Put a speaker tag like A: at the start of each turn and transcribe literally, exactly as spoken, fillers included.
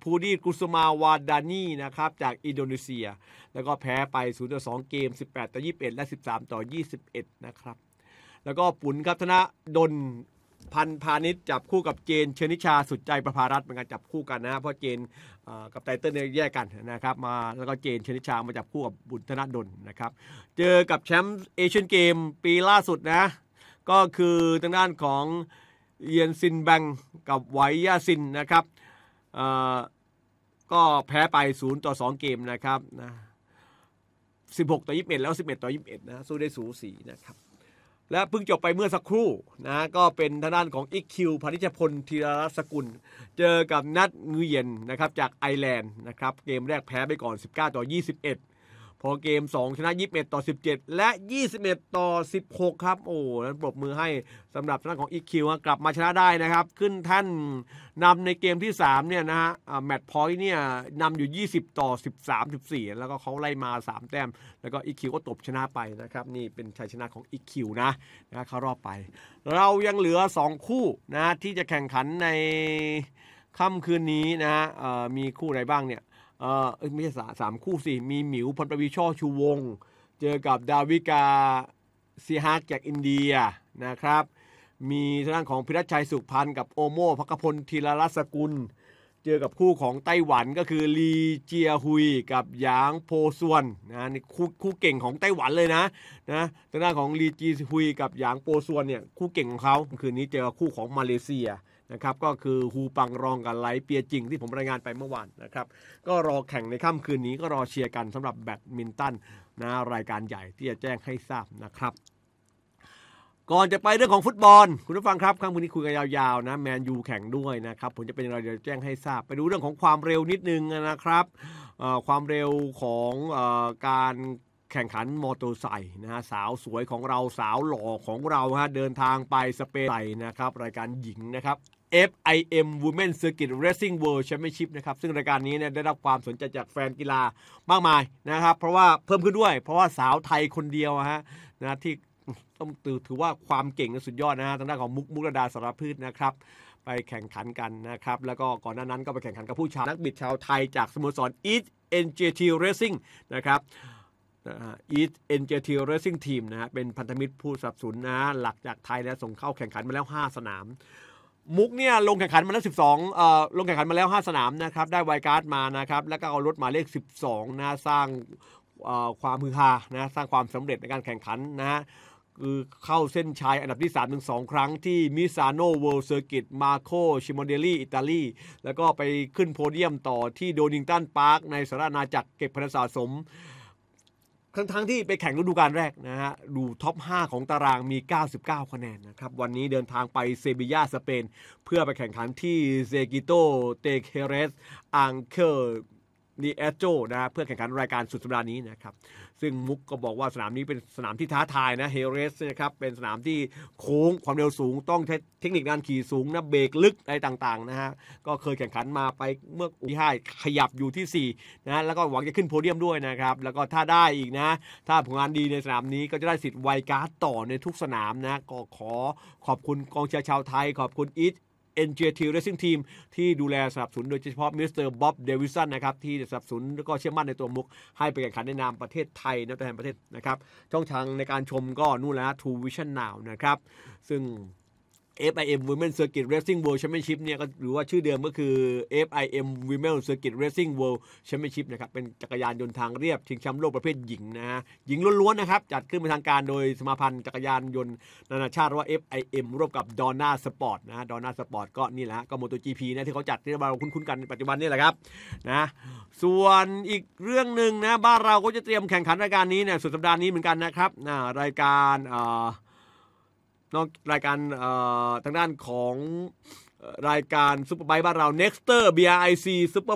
A: พูดีกุสมาวาดานีนะครับจากอินโดนีเซียแล้วก็แพ้ไปศูนย์ต่อสองเกมสิบแปดต่อยี่สิบเอ็ดและสิบสามต่อยี่สิบเอ็ดนะครับแล้วก็ปุ๋นครับธนดลพันพาณิชย์จับคู่กับเจนเชนิชาสุดใจประภารัตน์เป็นการจับคู่กันนะเพราะเจนกับไตเติ้ลเนี่ยแยกกันนะครับมาแล้วก็เจนเชนิชามาจับคู่กับบุญธนดลนะครับเจอกับแชมป์เอเชียนเกมปีล่าสุดนะก็คือทางด้านของเอียนซินแบงกับไวยาซินนะครับก็แพ้ไปศูนย์ต่อสองเกมนะครับนะสิบหกต่อยี่สิบเอ็ดแล้วสิบเอ็ดต่อยี่สิบเอ็ดนะสู้ได้สูสีนะครับและเพิ่งจบไปเมื่อสักครู่นะก็เป็นทางด้านของอิกคิวพานิชพลธีรรัศกุลเจอกับนัทงือเย็นนะครับจากไอร์แลนด์นะครับเกมแรกแพ้ไปก่อนสิบเก้าต่อยี่สิบเอ็ดพอเกมสองชนะยี่สิบเอ็ดต่อสิบเจ็ดและยี่สิบเอ็ดต่อสิบหกครับโอ้นั้นปรบมือให้สำหรับทางด้านของ อี คิว กลับมาชนะได้นะครับขึ้นแท่นนำในเกมที่สามเนี่ยนะฮะแมตช์พอยต์เนี่ยนำอยู่ยี่สิบต่อสิบสาม สิบสี่แล้วก็เขาไล่มาสามแต้มแล้วก็ อี คิว ก็ตบชนะไปนะครับนี่เป็นชัยชนะของ อี คิว นะนะเข้ารอบไปเรายังเหลือสองคู่นะที่จะแข่งขันในค่ำคืนนี้นะฮะมีคู่ไหนบ้างเนี่ยเออไม่ใช่สามคู่สิมีหมิวพลประวีช่อชูวงศ์เจอกับดาวิกาซีฮาร์กจากอินเดียนะครับมีทางด้านของพิรัชชัยสุขพันธ์กับโอโม่ภักพลธีรรัศกุลเจอกับคู่ของไต้หวันก็คือลีเจียฮุยกับหยางโพซวนนะนี่คู่คู่เก่งของไต้หวันเลยนะนะทางด้านของลีเจียฮุยกับหยางโพซวนเนี่ยคู่เก่งของเขาคืนนี้เจอคู่ของมาเลเซียนะครับก็คือฮูปังรองกับไลเปียจิงที่ผมรายงานไปเมื่อวานนะครับก็รอแข่งในค่ำคืนนี้ก็รอเชียร์กันสำหรับแบดมินตันนะรายการใหญ่ที่จะแจ้งให้ทราบนะครับก่อนจะไปเรื่องของฟุตบอลคุณผู้ฟังครับค่ำคืนนี้คุยกันยาวๆนะแมนยูแข่งด้วยนะครับผมจะเป็นอะไรเดี๋ยวแจ้งให้ทราบไปดูเรื่องของความเร็วนิดนึงนะครับความเร็วของการแข่งขันมอเตอร์ไซค์นะฮะสาวสวยของเราสาวหล่อของเราฮะเดินทางไปสเปนนะครับรายการหญิงนะครับ เอฟ ไอ เอ็ม Women Circuit Racing World Championship นะครับซึ่งรายการนี้เนี่ยได้รับความสนใจจากแฟนกีฬามากมายนะครับเพราะว่าเพิ่มขึ้นด้วยเพราะว่าสาวไทยคนเดียวฮะนะที่ต้องถือว่าความเก่งสุดยอดนะฮะทางด้านของมุกมุกดาสารพืชนะครับไปแข่งขันกันนะครับแล้วก็ก่อนหน้านั้นก็ไปแข่งขันกับผู้ชายนักบิดชาวไทยจากสโมสร East เอ็น เจ ที Racing นะครับEast เอ็น เจ ที Racing Team นะฮะเป็นพันธมิตรผู้สนับสนุนนะหลักจากไทยและส่งเข้าแข่งขันมาแล้วห้าสนามมุกเนี่ยลงแข่งขันมาแล้วสิบสองเอ่อลงแข่งขันมาแล้วห้าสนามนะครับได้ไวการ์ดมานะครับแล้วก็เอารถหมายเลขสิบสองนะสร้างเอ่อความฮือฮานะสร้างความสำเร็จในการแข่งขันนะฮะคือเข้าเส้นชัยอันดับที่สามถึงสองครั้งที่มิซานโนเวิลด์เซอร์กิตมาโคชิโมเดลลี่อิตาลีแล้วก็ไปขึ้นโพเดียมต่อที่โดนิงตันพาร์คในสหราชอาณาจักรเก็บคะแนนสะสมทั้งทั้งที่ไปแข่งฤดูกาลแรกนะฮะดูท็อปห้าของตารางมีเก้าสิบเก้าคะแนนนะครับวันนี้เดินทางไปเซบียาสเปนเพื่อไปแข่งขันที่เซกิโตเตเคเรสอังเคอร์ดีเอโจนะเพื่อแข่งขันรายการสุดสัปดาห์นี้นะครับซึ่งมุกก็บอกว่าสนามนี้เป็นสนามที่ท้าทายนะเฮเรสนะครับเป็นสนามที่โค้งความเร็วสูงต้องใช้เทคนิคการขี่สูงนะเบรกลึกอะไรต่างๆนะฮะก็เคยแข่งขันมาไปเมื่อที่ห้าขยับอยู่ที่สี่นะแล้วก็หวังจะขึ้นโพเดียมด้วยนะครับแล้วก็ถ้าได้อีกนะถ้าผลงานดีในสนามนี้ก็จะได้สิทธิ์ไวการ์ดต่อในทุกสนามนะก็ขอขอบคุณกองเชียร์ชาวไทยขอบคุณอีทเอ็น เจ ที Racing Team ที่ดูแลสนับสนุนโดยเฉพาะมิสเตอร์บ๊อบเดวิสันนะครับที่สนับสนุนแล้วก็เชื่อมั่นในตัวมุกให้ไปแข่งขันในนามประเทศไทยนะตัวแทนประเทศนะครับช่องทางในการชมก็นู่นแล้ว True Vision Now นะครับซึ่ง เอฟ ไอ เอ็ม Women Circuit Racing World Championship เนี่ยก็หรือว่าชื่อเดิมก็คือ เอฟ ไอ เอ็ม Women Circuit Racing World Championship นะครับเป็นจักรยานยนต์ทางเรียบชิงแชมป์โลกประเภทหญิงนะฮะหญิงล้วนๆนะครับจัดขึ้นเป็นทางการโดยสมาพันธ์จักรยานยนต์นานาชาติว่า เอฟ ไอ เอ็ม ร่วมกับ Dorna Sport นะฮะ Dorna Sport ก็นี่แหละก็ MotoGP นะที่เขาจัดที่เราคุ้นๆกันในปัจจุบันนี่แหละครับนะส่วนอีกเรื่องนึงนะบ้านเราก็จะเตรียมแข่งขันรายการนี้เนี่ยสุดสัปดาห์นี้เหมือนกันนะครับนะรายการเอ่อนอกรายการทางด้านของรายการซุปเปอร์ไบค์บ้านเรา Nexter บี อาร์ ไอ ซี ซุปเปอร์